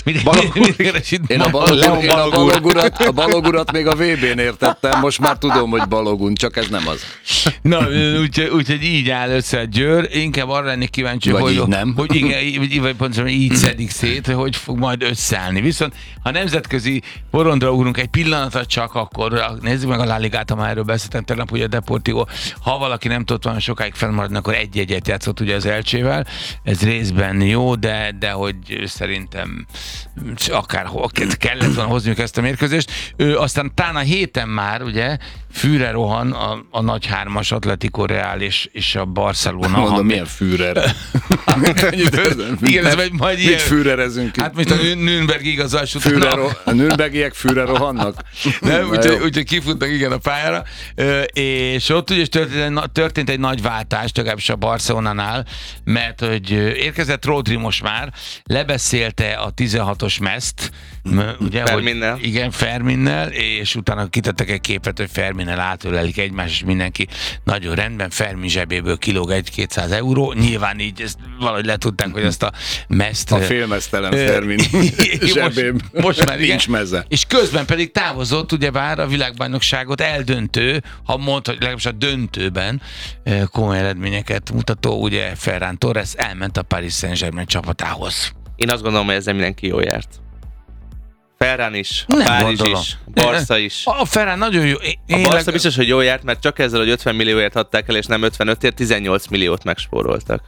Én a Balogurat még a VB-n értettem, most már tudom, hogy Balogun, csak ez nem az. Na, úgyhogy így áll össze a Győr. Inkább arra lennék kíváncsi, hogy igen, vagy pontosan így szedik szét, hogy fog majd összeállni. Viszont ha nemzetközi porondra ugrunk egy pillanatot csak, akkor nézzük meg a La Ligát, ha már erről beszéltem tegnap, hogy a Deportivo, ha valaki nem tudott volna sokáig fennmaradni, akkor egy-egyet játszott ugye az Elcsével. Ez részben jó, de hogy szerintem akárhol kellett volna hozniuk ezt a mérkőzést. Aztán talán a héten már, ugye, Führer rohan a nagy hármas Atletico Real és a Barcelona. Mondom, milyen Führer? Igen, ez majd ilyen. Mit Führerezünk? Hát, mint a Nürnberg igazolás után. A Nürnbergiek Führer rohannak? Nem, úgyhogy kifutnak igen a pályára. És ott ugye történt egy nagy váltás, legalábbis a Barcelonánál, mert hogy érkezett Rodri most már, lebeszélte a 16-os Meszt, ugye, Ferminnel. Igen, Ferminnel, és utána kitettek egy képet, hogy Ferminnel átölelik egymást, és mindenki nagyon rendben, Fermin zsebéből kilóg 1-200 euró. Nyilván így ezt valahogy letudták, hogy ezt a Meszt... A félmeztelen Fermin zsebéb. Most már igen. Nincs meze. És közben pedig távozott, ugyebár a világbajnokságot eldöntő, ha mondta, legalábbis a döntőben komoly eredményeket mutató, ugye Ferran Torres elment a Paris Saint-Germain csapatához. Én azt gondolom, hogy ezzel mindenki jól járt. Ferran is, a Nem Párizs gondolom. is, a Barca is. A Ferran nagyon jó. A Barca biztos, hogy jól járt, mert csak ezzel, hogy 50 millióért adták el, és nem 55-ért, 18 milliót megspóroltak.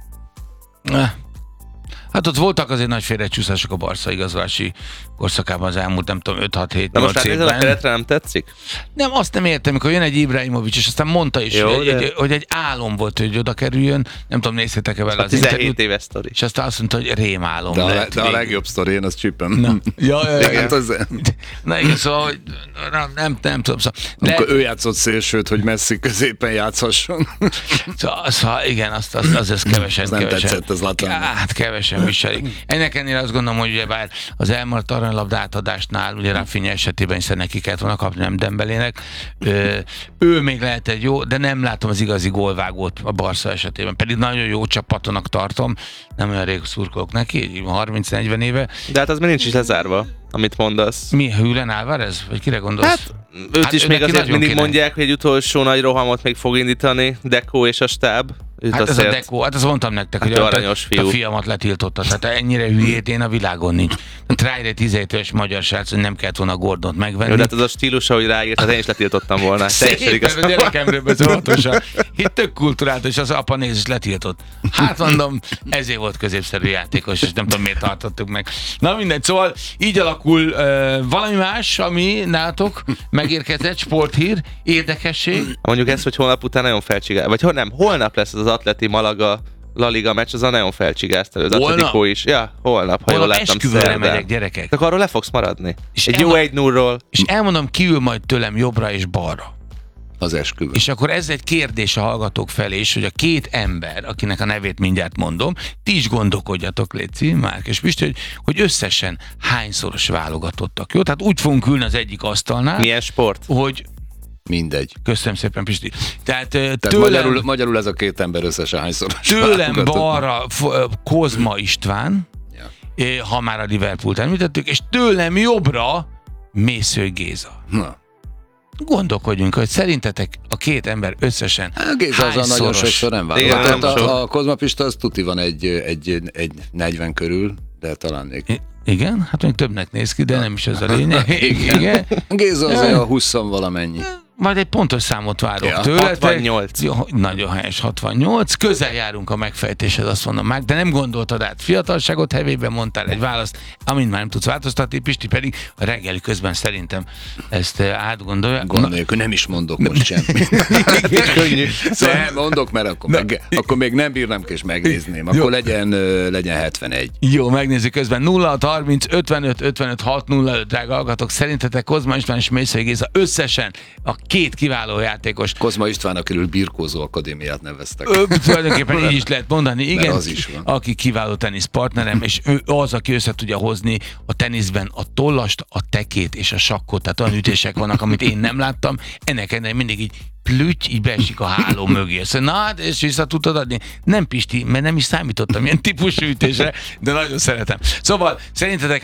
Hát ott voltak azért nagy félrecsúszások a Barca igazolási korszakában az elmúlt, nem tudom, 5-6-7-8 De most évben. a keretre nem tetszik? Nem, azt nem értem, amikor jön egy Ibrahimovic, és aztán mondta is, jó, hogy egy álom volt, hogy oda kerüljön. Nem tudom, néztétek-e vele az 17 interjút. éves sztori. És aztán azt mondta, hogy rémálom. De a legjobb sztori, én azt csípem. Na, Igen. Na igen, szóval, hogy nem tudom. Szóval, amikor ő játszott szélsőt, hogy Messi középen játszhasson. Szóval igen, az kevesen. Nem tetszett, ez Hát kevesen viselik. Ennek ennél azt gondolom, hogy ugyebár az elmaradt aranylabda átadásnál, ugye Rafinha esetében hiszen neki kellett volna kapni, nem Dembelének. Ő még lehet egy jó, de nem látom az igazi gólvágót a Barca esetében. Pedig nagyon jó csapatonak tartom, nem olyan rég szurkolok neki, 30-40 éve. De hát az még nincs is lezárva, amit mondasz. Mi, Julián Álvarez? Vagy kire gondolsz? Hát őt is még azért mindig mondják, hogy egy utolsó nagy rohamot még fog indítani, Deco és a stáb. Hát ez a Deco, hát azt mondtam nektek, hogy a fiamat letiltotta, tehát ennyire hülyét én a világon nincs. Rájre 17 éves magyar srác, hogy nem kellett volna a Gordont megvenni. Jó, de hát az a stílusa, hogy ráírt, hát én is letiltottam volna. Szépen a gyerekemről beszélatosan. Itt tök kulturált, és az apa néz is letiltott. Hát mondom, ezért volt középszerű játékos, és nem tudom miért tartottuk meg. Na mindegy, szóval így alakul valami más, ami nálatok megérkezett, sporthír, érdekesség. Mondjuk ezt, hogy holnap után nagyon felcsigál, vagy nem, holnap lesz az Atleti Malaga La Liga meccs, az a nagyon felcsigázta, az Atletico is. Ja, holnap, ha jól láttam, esküvőre megyek, gyerekek. Akkor arról le fogsz maradni. És egy jó 1-0-ról. És elmondom, kiül majd tőlem jobbra és balra. Az esküvő. És akkor ez egy kérdés a hallgatók felé is, hogy a két ember, akinek a nevét mindjárt mondom, ti is gondolkodjatok, Léci, Márk és Pisti, hogy összesen hányszoros válogatottak, jó? Tehát úgy fogunk ülni az egyik asztalnál. Milyen sport? Hogy mindegy. Köszönöm szépen, Pisti. Tehát magyarul ez a két ember összesen hányszoros. Tőlem balra Kozma István, ha már a Liverpoolt említettük, és tőlem jobbra Mésző Géza. Na. Gondolkodjunk, hogy szerintetek a két ember összesen Géza az nagyon sokszor nem válogatott. A Kozma Pista az tuti van egy 40 körül, de talán még... Igen? Hát még többnek néz ki, de nem is ez a lényeg. Igen. Géza az olyan 20 valamennyi. Majd egy pontos számot várok tőletek. 68. Jó, nagyon helyes, 68. Közel járunk a megfejtéshez, azt mondom meg, de nem gondoltad át. Fiatalságot hevében mondtál egy választ, amint már nem tudsz változtatni, Pisti pedig a reggeli közben szerintem ezt átgondolja. Gondoljuk, hogy nem is mondok most semmit. Nem, mondok, mert akkor még nem bírnám és megnézném. Akkor legyen 71. Jó, megnézzük közben. 0-30 55 55 6-0-5, drága hallgatók. Szerintetek Kozma István és Mészői Géza összesen a két kiváló játékos. Kozma István, akiről Birkózó Akadémiát neveztek. Tulajdonképpen így is lehet mondani, igen. Az is van. Aki kiváló teniszpartnerem, és ő az, aki össze tudja hozni a teniszben a tollast, a tekét és a sakkot. Tehát olyan ütések vannak, amit én nem láttam. Ennek ennél mindig így plüty, így beesik a háló mögé. Szóval, na, és vissza tudtad adni? Nem, Pisti, mert nem is számítottam ilyen típusú ütésre, de nagyon szeretem. Szóval, szerintetek